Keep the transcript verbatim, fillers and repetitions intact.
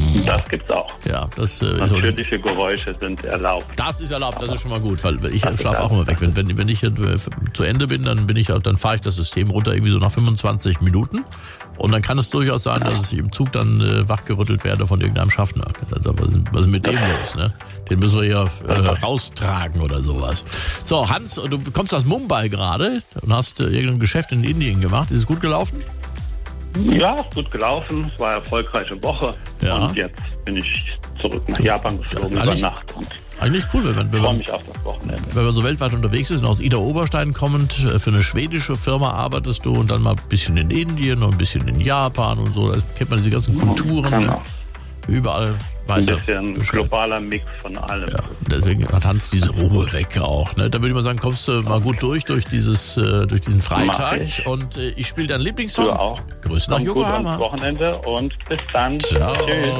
Das gibt's auch. Ja, das, äh, Natürliche Geräusche sind erlaubt. Das ist erlaubt, das ist schon mal gut, weil ich schlafe auch immer weg. Wenn, wenn, wenn ich äh, zu Ende bin, dann bin ich, dann fahre ich das System runter irgendwie so nach fünfundzwanzig Minuten. Und dann kann es durchaus sein, dass ich im Zug dann äh, wachgerüttelt werde von irgendeinem Schaffner. Also, was, was ist mit dem los? Ne? Den müssen wir ja äh, raustragen oder sowas. So, Hans, du kommst aus Mumbai gerade und hast äh, irgendein Geschäft in Indien gemacht. Ist es gut gelaufen? Ja, ist gut gelaufen. Es war eine erfolgreiche Woche. Ja. Und jetzt bin ich zurück nach Japan geflogen über Nacht. Und eigentlich cool, wenn man, wenn, freue man, mich auf das Wochenende. wenn man so weltweit unterwegs ist und aus Ida Oberstein kommend, für eine schwedische Firma arbeitest du und dann mal ein bisschen in Indien und ein bisschen in Japan und so. Da kennt man diese ganzen Kulturen. Genau. Ne? Überall Ein bisschen globaler Mix von allem. Ja, deswegen hat Hans diese Ruhe weg auch. Ne? Da würde ich mal sagen, kommst du mal gut durch, durch, dieses, äh, durch diesen Freitag. Ich. Und äh, ich spiele deinen Lieblingssong. Du auch. Grüß nach Kommt gut ans Yokohama. Wochenende und bis dann. Ciao. Tschüss.